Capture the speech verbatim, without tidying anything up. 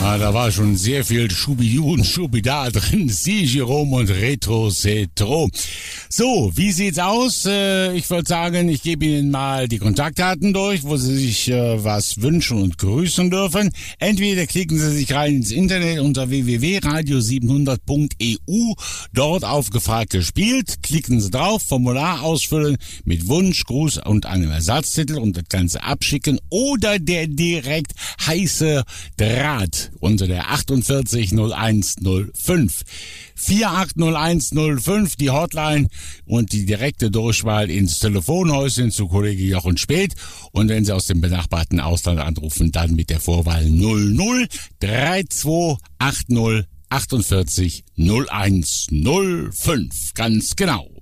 Ja, da war schon sehr viel Schubidu und Schubida drin. Sie, Jerome und Retro Cetro. So, wie sieht's aus? Äh, ich würde sagen, ich gebe Ihnen mal die Kontaktdaten durch, wo Sie sich äh, was wünschen und grüßen dürfen. Entweder klicken Sie sich rein ins Internet unter w w w punkt radio siebenhundert punkt e u, dort auf Gefragt gespielt. Klicken Sie drauf, Formular ausfüllen mit Wunsch, Gruß und einem Ersatztitel und das Ganze abschicken oder der direkt heiße Draht unter der achtundvierzig null eins null fünf. vier acht null eins null fünf, die Hotline und die direkte Durchwahl ins Telefonhäuschen zu Kollege Jochen Späth. Und wenn Sie aus dem benachbarten Ausland anrufen, dann mit der Vorwahl null null drei zwei acht null achtundvierzig null eins null fünf. Ganz genau.